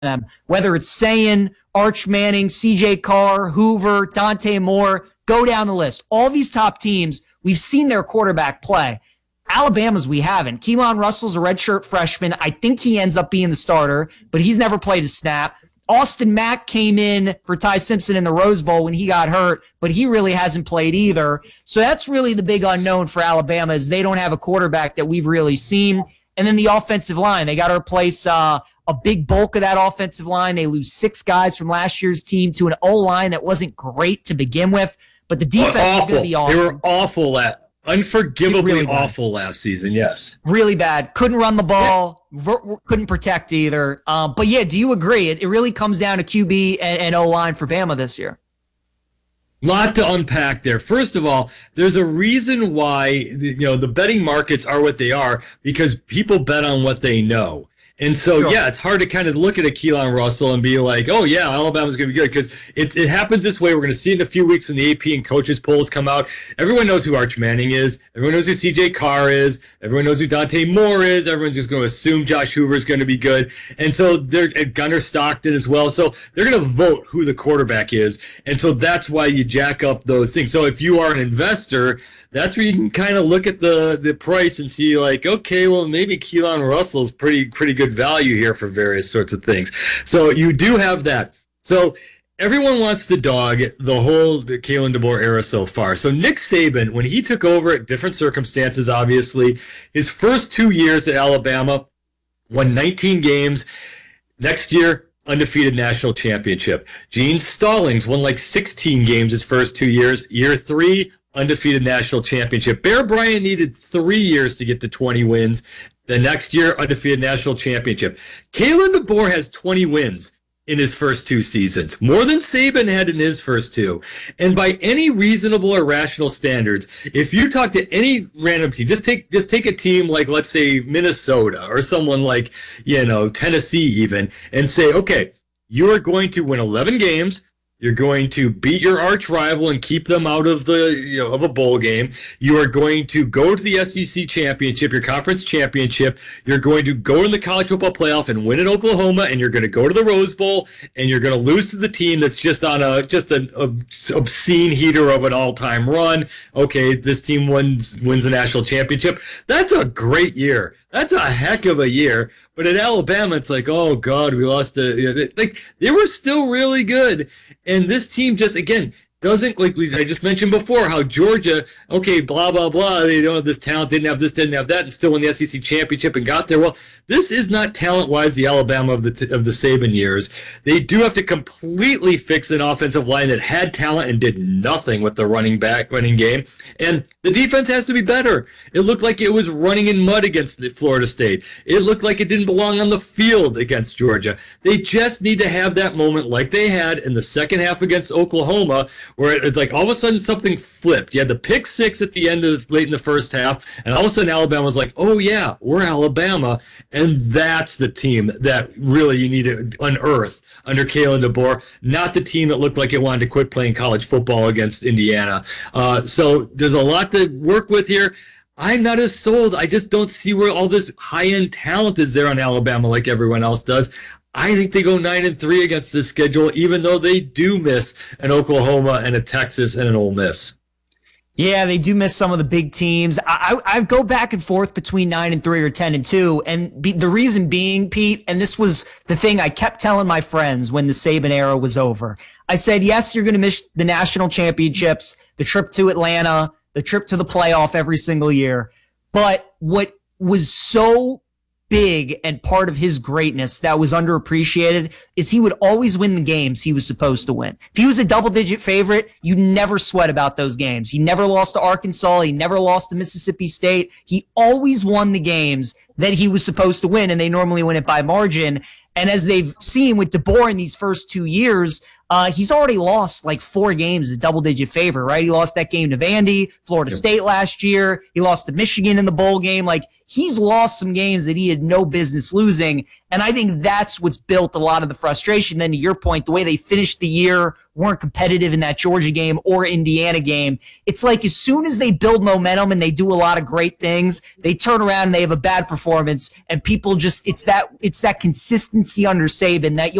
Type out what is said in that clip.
them, whether it's Sayin, Arch Manning, CJ Carr, Hoover, Dante Moore, go down the list. All these top teams, we've seen their quarterback play. Alabama's we haven't. Keelan Russell's a redshirt freshman. I think he ends up being the starter, but he's never played a snap. Austin Mack came in for Ty Simpson in the Rose Bowl when he got hurt, but he really hasn't played either. So that's really the big unknown for Alabama is they don't have a quarterback that we've really seen. And then the offensive line, they got to replace a big bulk of that offensive line. They lose 6 guys from last year's team to an O-line that wasn't great to begin with, but the defense is going to be awesome. They were awful unforgivably awful last season, yes. Really bad. Couldn't run the ball, couldn't protect either. But yeah, do you agree? It really comes down to QB and O-line for Bama this year. Lot to unpack there. First of all, there's a reason why the betting markets are what they are because people bet on what they know. And so, yeah, it's hard to kind of look at a Keelan Russell and be like, oh, yeah, Alabama's going to be good because it happens this way. We're going to see it in a few weeks when the AP and coaches polls come out. Everyone knows who Arch Manning is. Everyone knows who CJ Carr is. Everyone knows who Dante Moore is. Everyone's just going to assume Josh Hoover is going to be good. And so they're at Gunnar Stockton as well. So they're going to vote who the quarterback is. And so that's why you jack up those things. So if you are an investor, that's where you can kind of look at the price and see like, okay, well, maybe Keelan Russell's pretty good value here for various sorts of things. So you do have that. So everyone wants to dog the Kalen DeBoer era so far. So Nick Saban, when he took over at different circumstances, obviously, his first 2 years at Alabama, won 19 games. Next year, undefeated national championship. Gene Stallings won like 16 games his first 2 years. Year 3, undefeated national championship. Bear Bryant needed 3 years to get to 20 wins. The next year, undefeated national championship. Kalen DeBoer has 20 wins in his first 2 seasons, more than Saban had in his first 2. And by any reasonable or rational standards, if you talk to any random team, just take a team like, let's say, Minnesota or someone like, Tennessee even, and say, okay, you are going to win 11 games. You're going to beat your arch rival and keep them out of of a bowl game. You are going to go to the SEC championship, your conference championship. You're going to go in the college football playoff and win in Oklahoma, and you're going to go to the Rose Bowl, and you're going to lose to the team that's just on an obscene heater of an all-time run. Okay, this team wins the national championship. That's a great year. That's a heck of a year. But at Alabama, it's like, oh, God, we lost. They were still really good. And this team just, again, doesn't, like I just mentioned before, how Georgia, okay, blah, blah, blah, they don't have this talent, didn't have this, didn't have that, and still won the SEC championship and got there. Well, this is not talent-wise the Alabama of the Saban years. They do have to completely fix an offensive line that had talent and did nothing with the running game. And the defense has to be better. It looked like it was running in mud against Florida State. It looked like it didn't belong on the field against Georgia. They just need to have that moment like they had in the second half against Oklahoma, where it's like all of a sudden something flipped. You had the pick 6 at the end of late in the first half, and all of a sudden Alabama was like, oh yeah, we're Alabama. And that's the team that really you need to unearth under Kalen DeBoer, not the team that looked like it wanted to quit playing college football against Indiana. So there's a lot to work with here. I'm not as sold. I just don't see where all this high-end talent is there on Alabama like everyone else does. I think they go 9-3 against this schedule, even though they do miss an Oklahoma and a Texas and an Ole Miss. Yeah, they do miss some of the big teams. I go back and forth between 9-3 or 10-2, and the reason being, Pete, and this was the thing I kept telling my friends when the Saban era was over. I said, yes, you're going to miss the national championships, the trip to Atlanta, the trip to the playoff every single year. But what was so big and part of his greatness that was underappreciated is he would always win the games he was supposed to win. If he was a double-digit favorite, you never sweat about those games. He never lost to Arkansas. He never lost to Mississippi State. He always won the games that he was supposed to win, and they normally win it by margin. And as they've seen with DeBoer in these first 2 years, he's already lost like 4 games as a double-digit favorite, right? He lost that game to Vandy, Florida State last year. He lost to Michigan in the bowl game. Like, he's lost some games that he had no business losing. And I think that's what's built a lot of the frustration. Then to your point, the way they finished the year weren't competitive in that Georgia game or Indiana game. It's like as soon as they build momentum and they do a lot of great things, they turn around and they have a bad performance, and people just it's that consistency under Saban that